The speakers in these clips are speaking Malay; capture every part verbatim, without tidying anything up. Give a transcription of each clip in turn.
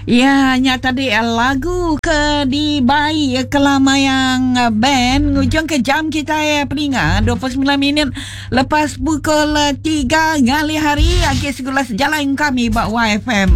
Ya, hanya tadi lagu ke di bayi Kelamayang Band. Hujung ke jam kita ya peningat dua puluh sembilan minit lepas pukul tiga ngali hari. Akhir segulas jalan kami bak Y F M.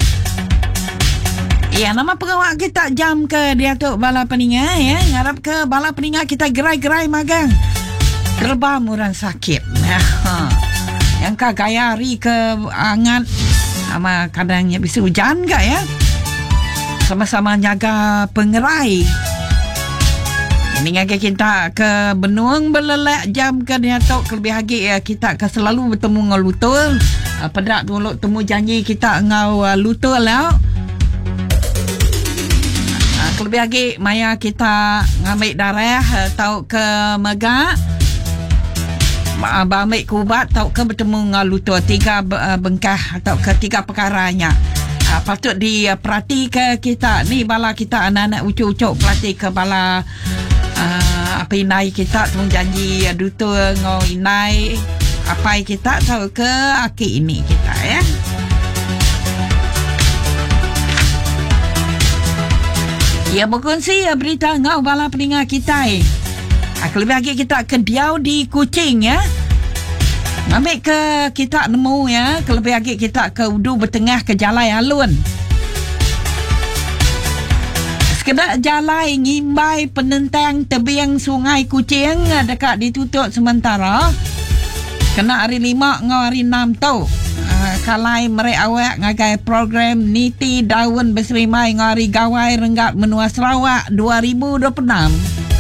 Ya, nama pengawak kita jam ke dia tu bala peningat ya. Ngarap ke bala peningat kita gerai-gerai magang. Gerbam orang sakit. Yang ka gaya hari ke angat. Ama kadangnya bisa hujan enggak ya? Sama-sama jaga pengerai. Ini ngake kita ke benung belelak jam ke dia tok lebih lagi ya kita ke selalu bertemu dengan lutul. Uh, pedak tolok temu janji kita ngau uh, lutul lah. Uh, lebih lagi maya kita ngambil darah uh, tau ke megak. Abang ambil kubat tau ke bertemu dengan lutul tiga uh, bengkah atau ketiga perkaranya. Uh, patut diperhati ke kita ni bala kita anak-anak ucuk-ucuk pelatih ke bala uh, apa inai kita temu janji uh, lutul ngau inai apa kita tahu ke aki ini kita ya. Ya berkongsi uh, berita ngau bala peningat kita eh. Lebih lagi kita ke Diau di Kuching ya. Ambil ke kita nemu ya. Lebih lagi kita ke Udu bertengah ke Jalai Alun. Sekedar Jalai ngimbai penentang tebing Sungai Kuching dekat ditutup sementara. Kena hari lima ngau hari enam tu. Uh, kalai merek awak ngagai program Niti Daun Berserimai ngau hari Gawai Renggak Menua Sarawak dua ribu dua puluh enam.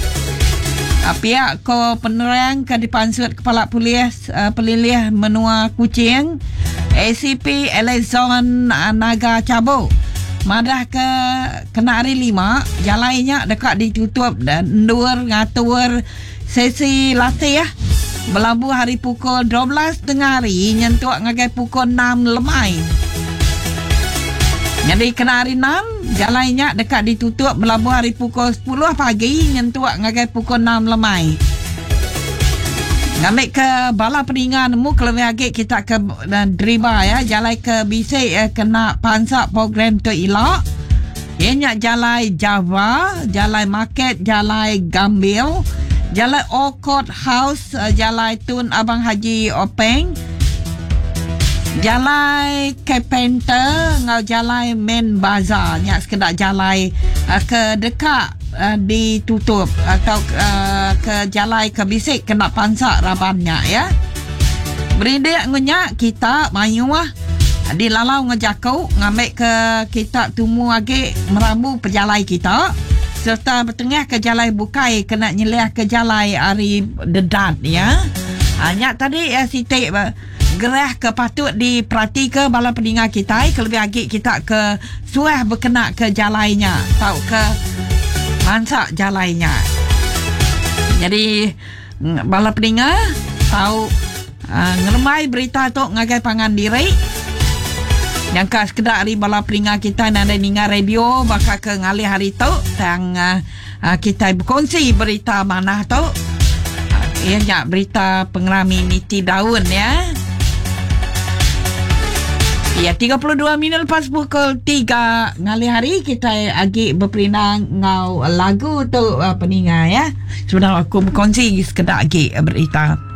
Pihak ko penerang ke dipansut Kepala Polis uh, Pelilih Menua Kuching A C P Elizon uh, Naga Cabo madah ke kena hari lima jalannya dekat ditutup dan ndur ngatur sesi latih ya. Berlabuh hari pukul dua belas tengah hari nyentuak ngagai pukul enam lemai. Jadi kena hari enam jalannya dekat ditutup berlabuh hari pukul sepuluh pagi nyentuak ngagai pukul enam lemai. Ngambil ke bala peningan mu kelebih lagi kita ke uh, Driba ya jalan ke bisik uh, kena pansak program tu ilak. Ianya jalan Java, jalan Market, jalan Gambil, jalan Old Court House, uh, jalan Tun Abang Haji Openg. Jalai Carpenter ngau jalai Main Bazaar nyak sekedar jalai uh, ke dekat uh, ditutup atau uh, ke jalai ke bisik kena pansak rabannya ya. Berindik ngunyak kita mayu lah di lalau ngejakau ngambil ke kita tumu lagi meramu pejalai kita serta bertengah ke jalai bukai kena nyelih ke jalai hari dedat ya. Hanya tadi ya sitik gerah ke patut diperhati ke bala peningat kita kelebih lagi kita ke suah berkenak ke jalainya tahu ke mansak jalainya. Jadi bala peningat tahu uh, ngeremai berita tu ngagai pangan diri yang ke sekedar hari bala peningat kita nada ninga radio bakal ke ngalih hari tu yang uh, uh, kita berkongsi berita mana tu uh, ianya berita pengerami Niti Daun ya. Ya, tiga puluh dua minit lepas pukul tiga ngali hari kita lagi berperinang ngau lagu tu uh, peningat ya. Sudah aku berkongsi sekedar lagi berita.